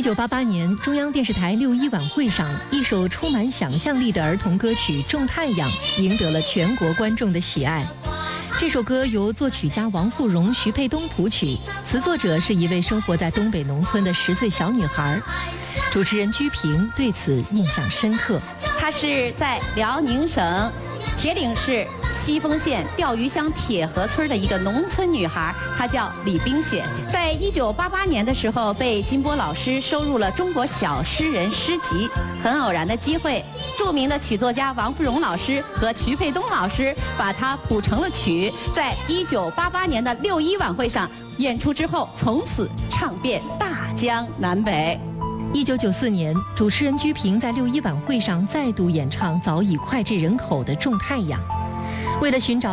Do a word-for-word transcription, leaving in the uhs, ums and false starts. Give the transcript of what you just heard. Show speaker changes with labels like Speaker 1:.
Speaker 1: 九八八年，中央电视台六一晚会上，一首充满想象力的儿童歌曲《种太阳》赢得了全国观众的喜爱。这首歌由作曲家王富荣、徐沛东谱曲，词作者是一位生活在东北农村的十岁小女孩。主持人居平对此印象深刻。
Speaker 2: 她是在辽宁省铁岭市西丰县钓鱼乡铁河村的一个农村女孩，她叫李冰雪。在一九八八年的时候，被金波老师收入了中国小诗人诗集。很偶然的机会，著名的曲作家王富荣老师和徐沛东老师把它谱成了曲，在一九八八年的六一晚会上演出之后，从此唱遍大江南北。
Speaker 1: 一九九四年，主持人居平在六一晚会上再度演唱早已脍炙人口的《种太阳》。为了寻找